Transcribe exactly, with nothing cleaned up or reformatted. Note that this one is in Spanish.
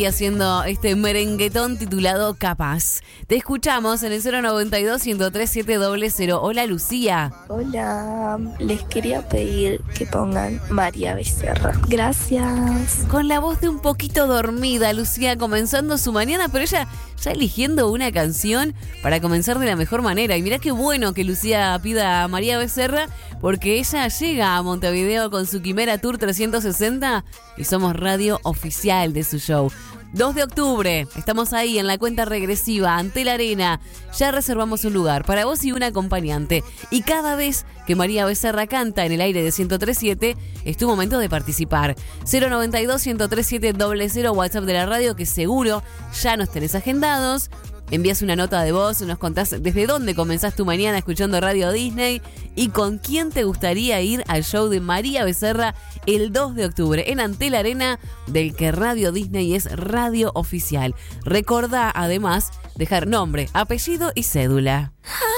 Y haciendo este merenguetón titulado Capaz. Te escuchamos en el cero noventa y dos, ciento tres, siete cero cero. Hola, Lucía. Hola, les quería pedir que pongan María Becerra. Gracias. Con la voz de un poquito dormida, Lucía comenzando su mañana, pero ella ya eligiendo una canción para comenzar de la mejor manera. Y mirá qué bueno que Lucía pida a María Becerra, porque ella llega a Montevideo con su Quimera Tour trescientos sesenta y somos radio oficial de su show. dos de octubre, estamos ahí en la cuenta regresiva, ante la arena. Ya reservamos un lugar para vos y un acompañante. Y cada vez que María Becerra canta en el aire de ciento tres siete, es tu momento de participar. cero noventa y dos, ciento tres siete cero cero, WhatsApp de la radio, que seguro ya nos tenés agendados. Envías una nota de voz, nos contás desde dónde comenzás tu mañana escuchando Radio Disney y con quién te gustaría ir al show de María Becerra el dos de octubre en Ante la Arena, del que Radio Disney es radio oficial. Recordá además dejar nombre, apellido y cédula.